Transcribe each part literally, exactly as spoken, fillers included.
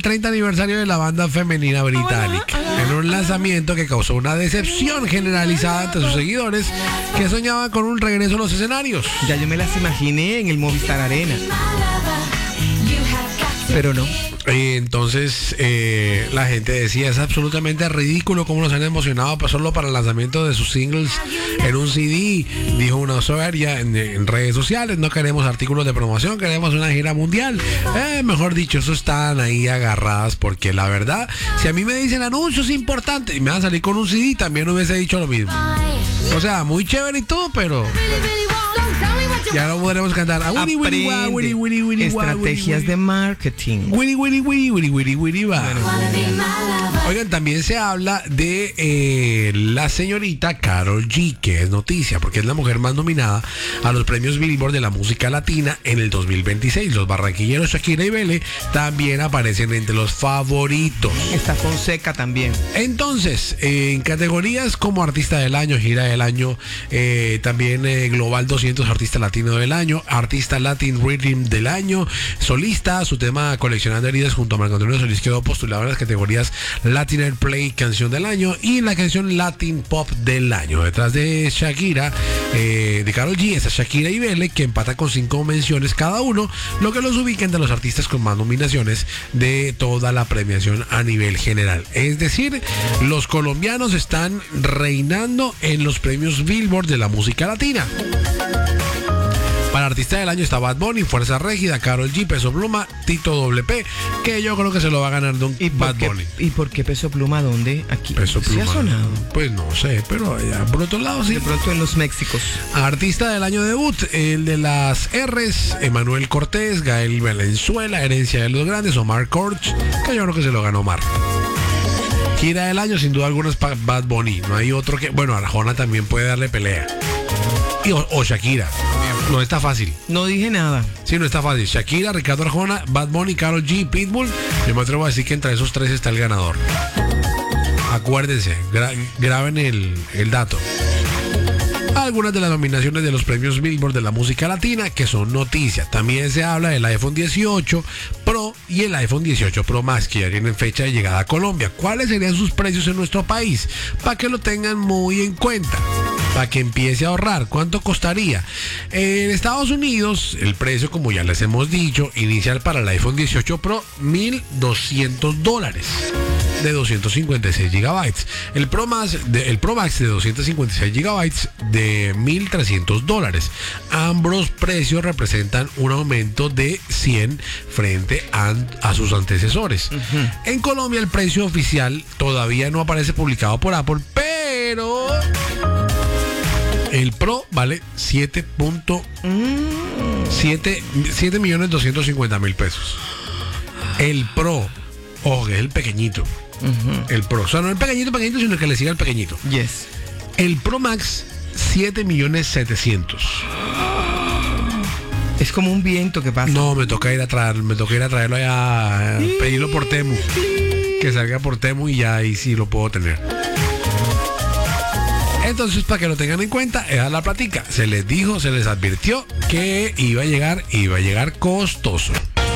el treinta aniversario de la banda femenina británica, en un lanzamiento que causó una decepción generalizada entre sus seguidores que soñaban con un regreso a los escenarios. Ya yo me las imaginé en el Movistar Arena, pero no. Entonces eh, la gente decía, es absolutamente ridículo cómo nos han emocionado pues, solo para el lanzamiento de sus singles en un C D. Dijo una usuaria en, en redes sociales, no queremos artículos de promoción, queremos una gira mundial. Eh, mejor dicho, eso están ahí agarradas, porque la verdad, si a mí me dicen anuncios importantes y me van a salir con un C D, también hubiese dicho lo mismo. O sea, muy chévere y todo, pero ya no podremos cantar. Ah, wiri, wiri, wah, wiri, wiri, wiri, wah, estrategias wiri, de marketing. Wiri, wiri, wiri, wiri, wiri, wiri, wah. Oigan, también se habla de eh, la señorita Karol G, que es noticia, porque es la mujer más nominada a los premios Billboard de la música latina en el dos mil veintiséis. Los barranquilleros Shakira y Bele también aparecen entre los favoritos. Está Fonseca también. Entonces, eh, en categorías como Artista del Año, Gira del Año, eh, también eh, Global doscientos Artista Latino del Año, Artista Latin Rhythm del Año, Solista, su tema Coleccionando Heridas junto a Marco Antonio Solís quedó postulado en las categorías Latin Airplay Canción del Año y la canción Latin Pop del Año. Detrás de Shakira, eh, de Karol G, está Shakira y Bele, que empatan con cinco menciones cada uno, lo que los ubica entre los artistas con más nominaciones de toda la premiación a nivel general. Es decir, los colombianos están reinando en los premios Billboard de la música latina. Para Artista del Año está Bad Bunny, Fuerza Régida, Karol G, Peso Pluma, Tito Doble P, que yo creo que se lo va a ganar Don ¿Y Bad qué, Bunny. ¿Y por qué Peso Pluma dónde? Aquí. Peso Pluma. ¿Sí ha sonado? Pues no sé, pero allá por otro lado sí. De pronto en los Méxicos. Artista del Año debut, el de las R's, Emanuel Cortés, Gael Valenzuela, Herencia de los Grandes, Omar Corch, que yo creo que se lo ganó Omar. Gira del Año, sin duda alguna, es Bad Bunny. No hay otro que... Bueno, Arjona también puede darle pelea. Y, o, o Shakira. No está fácil. No dije nada. Sí, no está fácil. Shakira, Ricardo Arjona, Bad Bunny, Karol G, Pitbull. Yo me atrevo a decir que entre esos tres está el ganador. Acuérdense, gra- graben el, el dato. Algunas de las nominaciones de los premios Billboard de la música latina que son noticias. También se habla del iPhone dieciocho Pro y el iPhone dieciocho Pro Max, que ya tienen fecha de llegada a Colombia. ¿Cuáles serían sus precios en nuestro país? Para que lo tengan muy en cuenta, para que empiece a ahorrar. ¿Cuánto costaría? En Estados Unidos, el precio, como ya les hemos dicho, inicial para el iPhone dieciocho Pro, mil doscientos dólares. De doscientos cincuenta y seis gigabytes. El Pro Max de, el Pro Max de doscientos cincuenta y seis gigabytes de mil trescientos dólares. Ambos precios representan un aumento de cien frente a, a sus antecesores. Uh-huh. En Colombia el precio oficial todavía no aparece publicado por Apple, pero el Pro vale siete millones doscientos cincuenta mil pesos. El Pro, ojo, que es el pequeñito. Uh-huh. El Pro, o sea, no el pequeñito pequeñito, sino que le siga el pequeñito. Yes. El Pro Max, siete millones setecientos. Es como un viento que pasa. No, me toca ir a traer, me toca ir a traerlo allá, a pedirlo por Temu. Que salga por Temu y ya ahí sí lo puedo tener. Entonces, para que lo tengan en cuenta, esa es la plática. Se les dijo, se les advirtió que iba a llegar, iba a llegar costoso.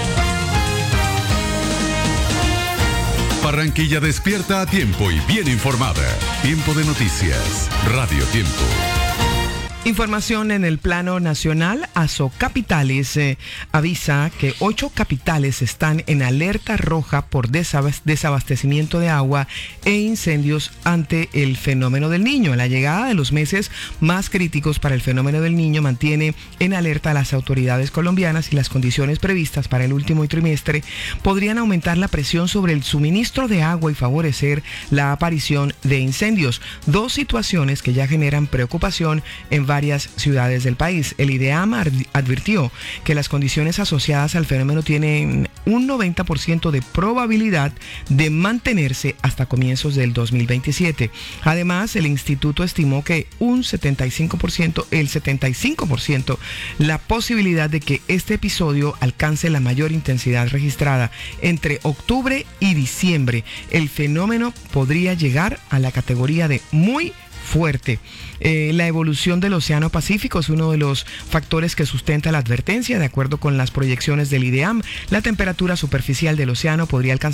Barranquilla despierta a tiempo y bien informada. Tiempo de noticias. Radio Tiempo. Información en el plano nacional. Asocapitales eh, avisa que ocho capitales están en alerta roja por desabast- desabastecimiento de agua e incendios ante el fenómeno del Niño. La llegada de los meses más críticos para el fenómeno del Niño mantiene en alerta a las autoridades colombianas y las condiciones previstas para el último trimestre podrían aumentar la presión sobre el suministro de agua y favorecer la aparición de incendios. Dos situaciones que ya generan preocupación en varias ciudades del país. El IDEAM advirtió que las condiciones asociadas al fenómeno tienen un noventa por ciento de probabilidad de mantenerse hasta comienzos del dos mil veintisiete. Además, el instituto estimó que un setenta y cinco por ciento, el setenta y cinco por ciento, la posibilidad de que este episodio alcance la mayor intensidad registrada entre octubre y diciembre. El fenómeno podría llegar a la categoría de muy fuerte. Eh, la evolución del Océano Pacífico es uno de los factores que sustenta la advertencia. De acuerdo con las proyecciones del IDEAM, la temperatura superficial del océano podría alcanzar